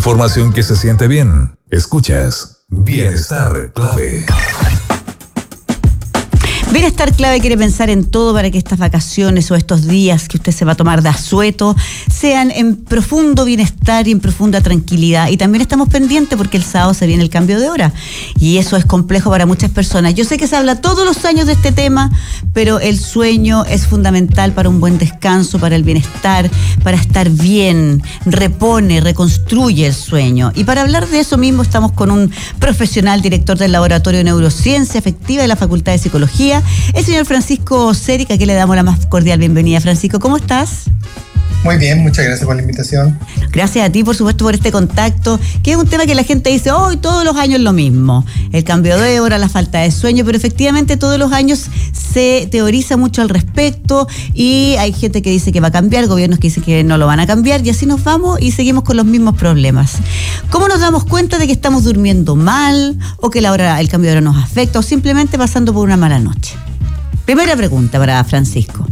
Información que se siente bien. Escuchas Bienestar Clave. Bienestar Clave quiere pensar en todo para que estas vacaciones o estos días que usted se va a tomar de asueto sean en profundo bienestar y en profunda tranquilidad. Y también estamos pendientes porque el sábado se viene el cambio de hora y eso es complejo para muchas personas. Yo sé que se habla todos los años de este tema, pero el sueño es fundamental para un buen descanso, para el bienestar, para estar bien, repone, reconstruye el sueño. Y para hablar de eso mismo estamos con un profesional, director del Laboratorio de Neurociencia Afectiva de la Facultad de Psicología, el señor Francisco Ceric, a quien le damos la más cordial bienvenida. Francisco, ¿cómo estás? Muy bien, muchas gracias por la invitación. Gracias a ti, por supuesto, por este contacto, que es un tema que la gente dice, hoy todos los años lo mismo, el cambio de hora, la falta de sueño, pero efectivamente todos los años se teoriza mucho al respecto y hay gente que dice que va a cambiar, gobiernos que dicen que no lo van a cambiar y así nos vamos y seguimos con los mismos problemas. ¿Cómo nos damos cuenta de que estamos durmiendo mal o que el cambio de hora nos afecta o simplemente pasando por una mala noche? Primera pregunta para Francisco.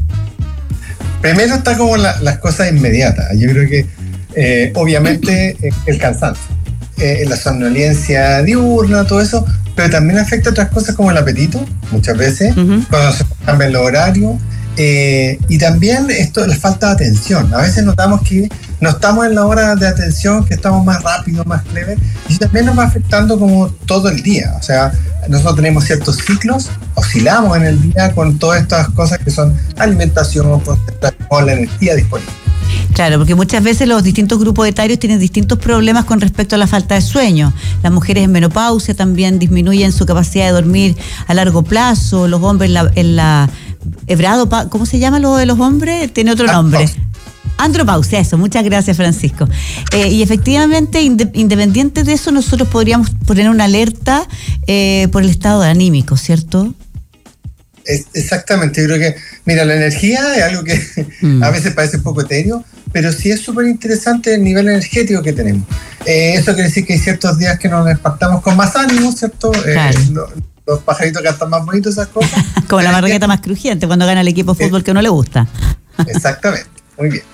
Primero está como las cosas inmediatas. Yo creo que obviamente el cansancio, la somnolencia diurna, todo eso, pero también afecta otras cosas como el apetito, muchas veces, cuando se cambian los horarios, y también la falta de atención. A veces notamos que no estamos en la hora de atención, que estamos más rápidos, más clever, y también nos va afectando como todo el día. O sea, nosotros tenemos ciertos ciclos, oscilamos en el día con todas estas cosas que son alimentación, concentración, la energía disponible. Claro, porque muchas veces los distintos grupos etarios tienen distintos problemas con respecto a la falta de sueño. Las mujeres en menopausia también disminuyen su capacidad de dormir a largo plazo, los hombres en la ¿cómo se llama lo de los hombres? Tiene otro nombre. Andropausia, eso, muchas gracias, Francisco. Y efectivamente, independiente de eso, nosotros podríamos poner una alerta por el estado anímico, ¿cierto? Exactamente, yo creo que, mira, la energía es algo que a veces parece un poco etéreo, pero sí es súper interesante el nivel energético que tenemos. Eso quiere decir que hay ciertos días que nos despertamos con más ánimo, ¿cierto? Claro. Los pajaritos cantan más bonitos, esas cosas. Como la marraqueta más crujiente cuando gana el equipo de fútbol que no le gusta. Exactamente, muy bien.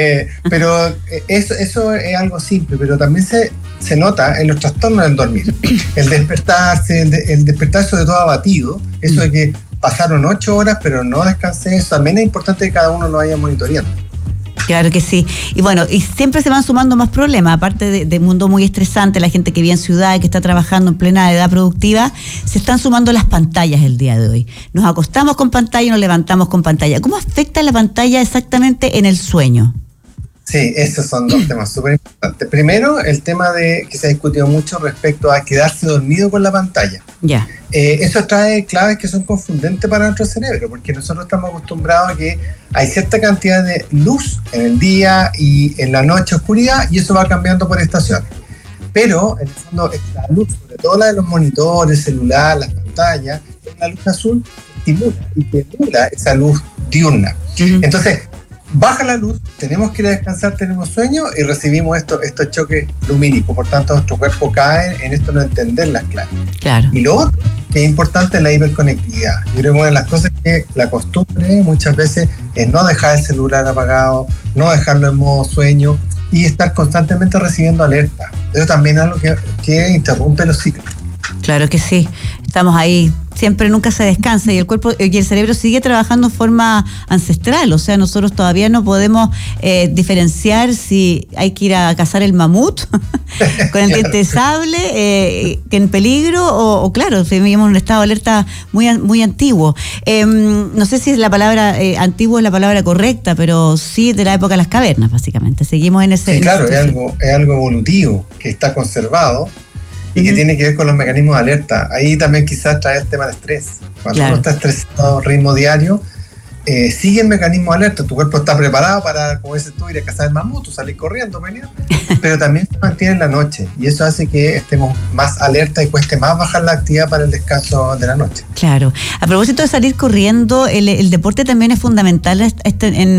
Pero eso es algo simple, pero también se nota en los trastornos del dormir. El despertarse, el despertar sobre todo abatido, eso de que pasaron 8 horas pero no descansé, eso también es importante que cada uno lo vaya monitoreando. Claro que sí. Y bueno, y siempre se van sumando más problemas, aparte de mundo muy estresante, la gente que vive en ciudad y que está trabajando en plena edad productiva, se están sumando las pantallas el día de hoy. Nos acostamos con pantalla y nos levantamos con pantalla. ¿Cómo afecta la pantalla exactamente en el sueño? Sí, esos son dos temas súper importantes. Primero, el tema que se ha discutido mucho respecto a quedarse dormido con la pantalla. Ya. Eso trae claves que son confundentes para nuestro cerebro, porque nosotros estamos acostumbrados a que hay cierta cantidad de luz en el día y en la noche oscuridad, y eso va cambiando por estaciones. Pero, en el fondo, la luz, sobre todo la de los monitores, celular, las pantallas, la luz azul estimula y estimula esa luz diurna. Entonces, baja la luz, tenemos que ir a descansar, tenemos sueño y recibimos estos choques lumínicos. Por tanto, nuestro cuerpo cae en esto no entender las claves. Claro. Y lo otro que es importante es la hiperconectividad. Yo creo que una de las cosas que la costumbre muchas veces es no dejar el celular apagado, no dejarlo en modo sueño y estar constantemente recibiendo alertas. Eso también es algo que interrumpe los ciclos. Claro que sí, estamos ahí, siempre nunca se descansa y el cuerpo y el cerebro sigue trabajando en forma ancestral, o sea, nosotros todavía no podemos diferenciar si hay que ir a cazar el mamut con el diente de sable, que en peligro, o claro, vivimos en un estado de alerta muy antiguo. No sé si la palabra antiguo es la palabra correcta, pero sí de la época de las cavernas, básicamente, seguimos en ese... Sí, claro, es algo evolutivo que está conservado y que tiene que ver con los mecanismos de alerta. Ahí también quizás trae el tema de estrés. Cuando uno está estresado, ritmo diario, sigue el mecanismo de alerta. Tu cuerpo está preparado para, como dices tú, ir a cazar el mamut, salir corriendo, pelear, pero también se mantiene en la noche y eso hace que estemos más alerta y cueste más bajar la actividad para el descanso de la noche. Claro. A propósito de salir corriendo, el deporte también es fundamental en